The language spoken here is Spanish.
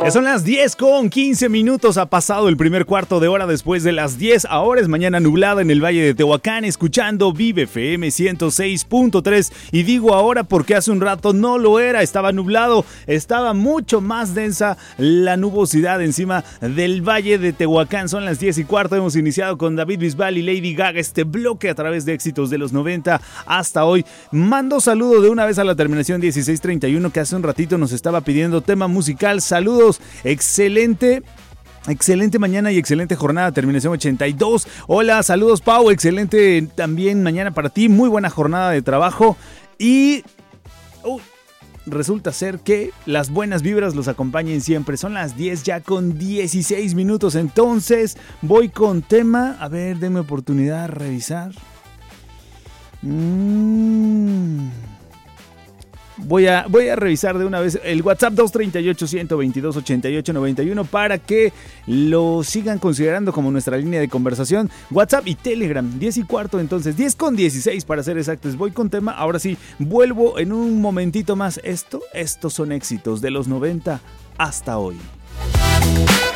Son las 10:15. Ha pasado el primer cuarto de hora después de las 10. Ahora es mañana nublada en el Valle de Tehuacán, escuchando Vive FM 106.3. Y digo ahora porque hace un rato no lo era, estaba nublado, estaba mucho más densa la nubosidad encima del Valle de Tehuacán. Son las 10:15. Hemos iniciado con David Bisbal y Lady Gaga este bloque a través de éxitos de los 90 hasta hoy. Mando saludo de una vez a la terminación 1631 que hace un ratito nos estaba pidiendo tema musical. Saludos, excelente mañana y excelente jornada, terminación 82. Hola, saludos Pau, excelente también mañana para ti, muy buena jornada de trabajo y resulta ser que las buenas vibras los acompañen siempre. Son las 10 ya con 16 minutos, entonces voy con tema, a ver, denme oportunidad de revisar. Voy a revisar de una vez el WhatsApp 238-122-8891 para que lo sigan considerando como nuestra línea de conversación. WhatsApp y Telegram, 10:15, entonces 10:16 para ser exactos. Voy con tema, ahora sí, vuelvo en un momentito más. Estos son éxitos de los 90 hasta hoy.